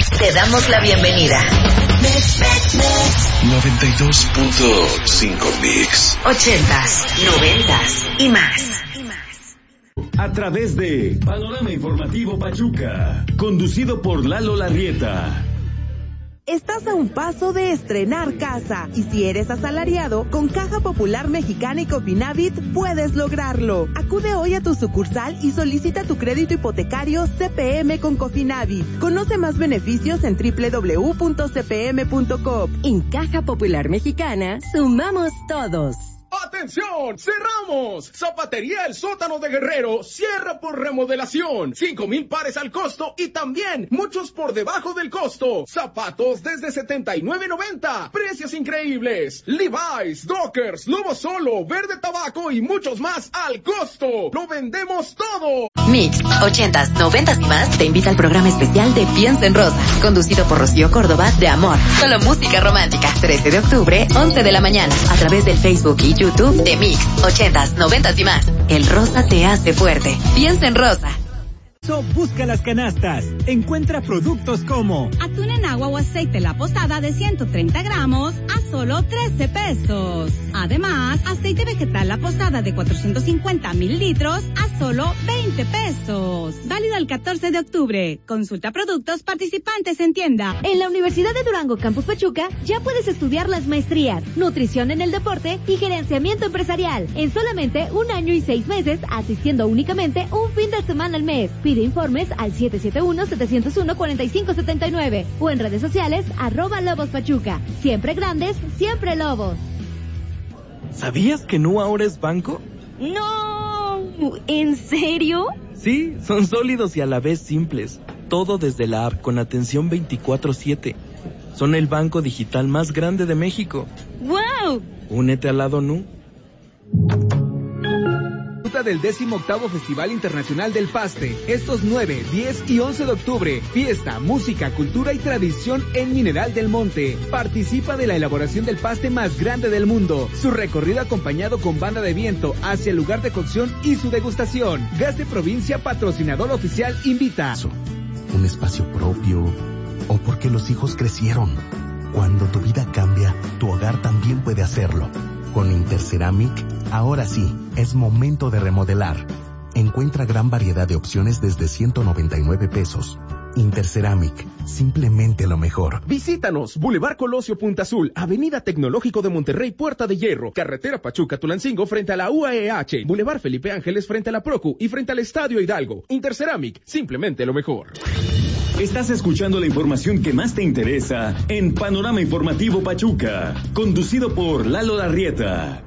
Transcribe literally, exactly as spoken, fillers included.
Te damos la bienvenida. noventa y dos punto cinco Mix. Ochentas, noventas y más. A través de Panorama Informativo Pachuca, conducido por Lalo Larrieta. Estás a un paso de estrenar casa y si eres asalariado, con Caja Popular Mexicana y Cofinavit puedes lograrlo. Acude hoy a tu sucursal y solicita tu crédito hipotecario C P M con Cofinavit. Conoce más beneficios en doble u doble u doble u punto c p m punto com. En Caja Popular Mexicana, sumamos todos. ¡Atención! ¡Cerramos! Zapatería El Sótano de Guerrero cierra por remodelación. Cinco mil pares al costo y también muchos por debajo del costo. Zapatos desde setenta y nueve noventa. Precios increíbles. Levi's, Dockers, Lobo Solo, Verde Tabaco y muchos más al costo. ¡Lo vendemos todo! Mix, ochentas, noventas y más te invita al programa especial de Piensa en Rosa, conducido por Rocío Córdoba de Amor. Solo música romántica. trece de octubre, once de la mañana, a través del Facebook y YouTube de Mix, ochentas, noventas y más. El rosa te hace fuerte. Piensa en Rosa. Busca las canastas. Encuentra productos como atún en agua o aceite La Posada de ciento treinta gramos a solo trece pesos. Además, aceite vegetal La Posada de cuatrocientos cincuenta mililitros a solo veinte pesos. Válido el catorce de octubre. Consulta productos participantes en tienda. En la Universidad de Durango Campus Pachuca ya puedes estudiar las maestrías, nutrición en el deporte y gerenciamiento empresarial en solamente un año y seis meses, asistiendo únicamente un fin de semana al mes. Pide informes al siete siete uno, siete cero uno, cuatro cinco siete nueve o en redes sociales arroba Lobos Pachuca. Siempre grandes, siempre Lobos. ¿Sabías que Nu ahora es banco? No, ¿en serio? Sí, son sólidos y a la vez simples. Todo desde la app con atención veinticuatro siete. Son el banco digital más grande de México. ¡Wow! Únete al lado Nu. Del décimo octavo Festival Internacional del Paste, estos nueve, diez y once de octubre, fiesta, música, cultura y tradición en Mineral del Monte. Participa de la elaboración del paste más grande del mundo, su recorrido acompañado con banda de viento hacia el lugar de cocción y su degustación. Gas de Provincia, patrocinador oficial, invita. Un espacio propio, o porque los hijos crecieron. Cuando tu vida cambia, tu hogar también puede hacerlo. Con Interceramic, ahora sí, es momento de remodelar. Encuentra gran variedad de opciones desde ciento noventa y nueve pesos. Interceramic, simplemente lo mejor. Visítanos, Boulevard Colosio Punta Azul, Avenida Tecnológico de Monterrey, Puerta de Hierro, Carretera Pachuca-Tulancingo frente a la U A E H, Boulevard Felipe Ángeles frente a la Procu y frente al Estadio Hidalgo. Interceramic, simplemente lo mejor. Estás escuchando la información que más te interesa en Panorama Informativo Pachuca, conducido por Lalo Larrieta.